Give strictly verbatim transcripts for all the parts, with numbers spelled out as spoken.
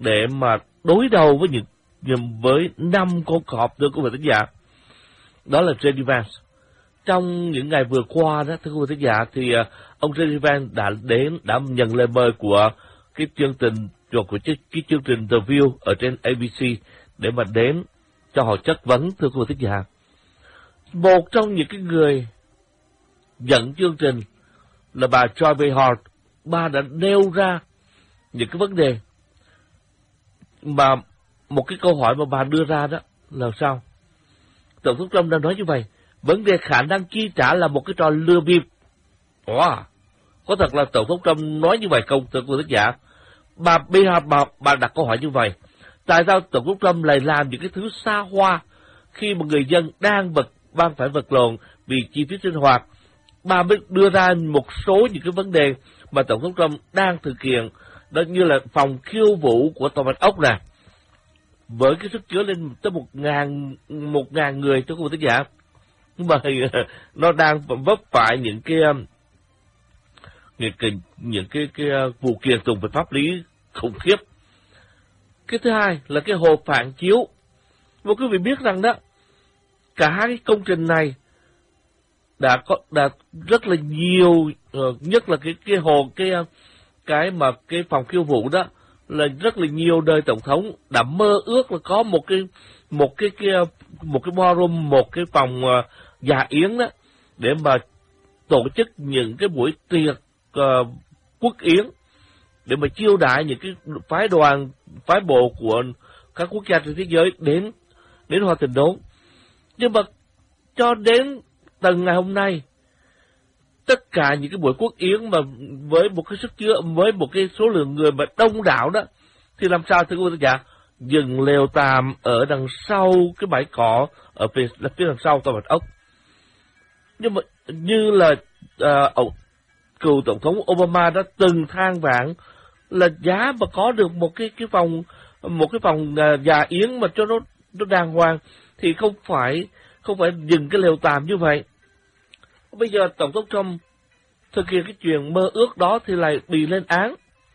để mà đối đầu với những với năm con cọp, thưa quý vị thính giả. Đó là giê đê Vance. Trong những ngày vừa qua đó, thưa quý vị thính giả, thì uh, ông giê đê Vance đã đến, đã nhận lời mời của cái chương trình của cái, cái chương trình The View ở trên a bê xê để mà đến cho họ chất vấn, thưa quý vị thính giả. Một trong những cái người dẫn chương trình là bà Joy Behar. Bà đã nêu ra những cái vấn đề mà một cái câu hỏi mà bà đưa ra đó là sao? Tổng thống Trump đang nói như vậy, vấn đề khả năng chi trả là một cái trò lừa bịp. Wow, có thật là Tổng thống Trump nói như vậy không, thưa quý vị giả? Bà Behar, bà, bà đặt câu hỏi như vậy. Tại sao Tổng thống Trump lại làm những cái thứ xa hoa khi mà người dân đang vật đang phải vật lộn vì chi phí sinh hoạt? Bà mới đưa ra một số những cái vấn đề mà Tổng thống Trump đang thực hiện, đó như là phòng khiêu vũ của Tòa Bạch Ốc nè, với cái sức chứa lên tới một ngàn một ngàn người, cho quý vị giả, nhưng mà nó đang vấp phải những cái những cái những cái, cái vụ kiện tụng về pháp lý khủng khiếp. Cái thứ hai là cái hồ phản chiếu. Và quý vị biết rằng đó, cả hai cái công trình này đã có đã rất là nhiều, nhất là cái cái hồ cái cái mà cái phòng khiêu vũ đó, là rất là nhiều đời tổng thống đã mơ ước là có một cái một cái cái một cái ballroom, một cái phòng uh, dạ yến đó, để mà tổ chức những cái buổi tiệc uh, quốc yến, để mà chiêu đãi những cái phái đoàn, phái bộ của các quốc gia trên thế giới đến đến Hoa Tình đốn. Nhưng mà cho đến tận ngày hôm nay, tất cả những cái buổi quốc yến mà với một cái sức chứa, với một cái số lượng người mà đông đảo đó, thì làm sao thưa quý vị giả, dừng lều tạm ở đằng sau cái bãi cỏ, ở phía, phía đằng sau Tòa Bạch Ốc. Nhưng mà như là uh, cựu tổng thống Obama đã từng than vãn là giá mà có được một cái cái phòng một cái phòng uh, dạ yến mà cho nó nó đàng hoàng thì không phải không phải dừng cái lều tạm như vậy. Bây giờ Tổng thống Trump thực hiện cái chuyện mơ ước đó thì lại bị lên án.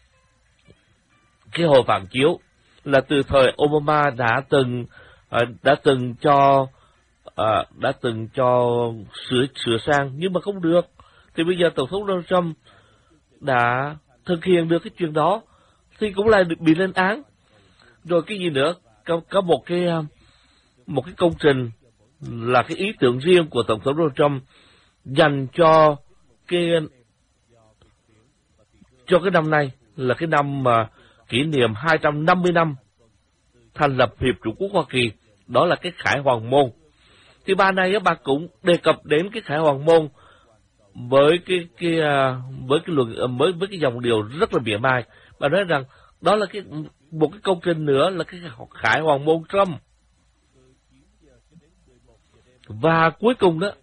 Cái hồ phản chiếu là từ thời Obama đã từng đã từng cho đã từng cho sửa sửa sang, nhưng mà không được. Thì bây giờ Tổng thống Donald Trump đã thực hiện được cái chuyện đó thì cũng lại bị lên án. Rồi cái gì nữa? Có, có một cái một cái công trình là cái ý tưởng riêng của Tổng thống Donald Trump dành cho cái cho cái năm nay, là cái năm mà kỷ niệm hai trăm năm mươi năm thành lập Hiệp Chủng Quốc Hoa Kỳ, đó là cái Khải Hoàng Môn. Thì bà này bà cũng đề cập đến cái Khải Hoàng Môn với cái cái với cái luận với với cái dòng điều rất là mỉa mai. Bà nói rằng đó là cái một cái công trình nữa là cái Khải Hoàng Môn Trump. Và cuối cùng đó,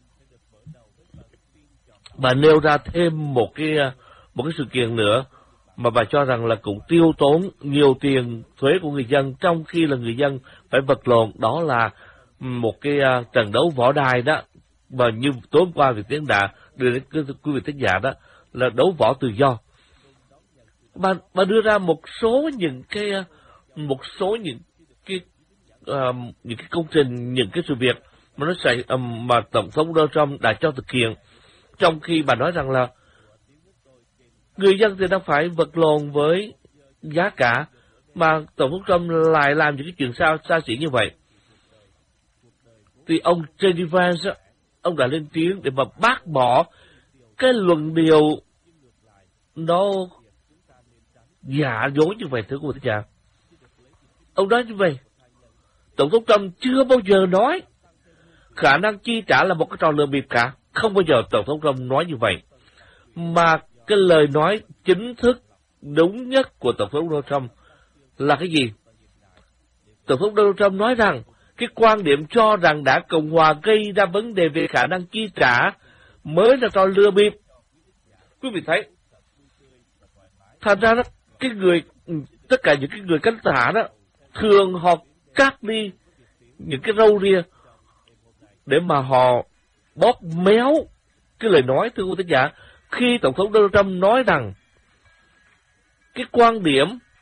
bà nêu ra thêm một cái một cái sự kiện nữa mà bà cho rằng là cũng tiêu tốn nhiều tiền thuế của người dân, trong khi là người dân phải vật lộn. Đó là một cái uh, trận đấu võ đài đó, và như tối hôm qua Việt Tiến đã đưa đến quý vị thính giả đó, là đấu võ tự do. Bà, bà đưa ra một số những cái một số những cái uh, những cái công trình, những cái sự việc mà nó xảy um, mà Tổng thống Donald Trump đã cho thực hiện, trong khi bà nói rằng là người dân thì đang phải vật lộn với giá cả, mà Tổng thống Trump lại làm những cái chuyện sao xa xỉ như vậy. Thì ông giê đê Vance, ông đã lên tiếng để mà bác bỏ cái luận điệu nó giả dối như vậy, thưa quý vị thính giả. Ông nói như vậy, Tổng thống Trump chưa bao giờ nói khả năng chi trả là một cái trò lừa bịp cả. Không bao giờ Tổng thống Trump nói như vậy. Mà cái lời nói chính thức đúng nhất của Tổng thống Donald Trump là cái gì? Tổng thống Donald Trump nói rằng cái quan điểm cho rằng đã Cộng hòa gây ra vấn đề về khả năng chi trả mới là trò lừa bịp. Quý vị thấy, thành ra đó, cái người tất cả những cái người cánh tả đó thường họ cắt đi những cái râu ria để mà họ bóp méo cái lời nói, thưa quý vị giả. Khi Tổng thống Donald Trump nói rằng cái quan điểm